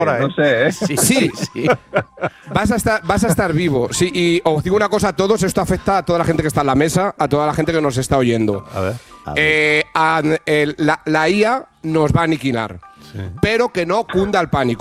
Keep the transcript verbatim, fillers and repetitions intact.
No sé, ¿eh? Sí, sí, sí. Vas a estar, vas a estar vivo. Sí, y os digo una cosa a todos, esto afecta a toda la gente que está en la mesa, a toda la gente que nos está oyendo. A ver. A ver. Eh, a- el- la, la I A nos va a aniquilar, Sí. pero que no cunda el pánico.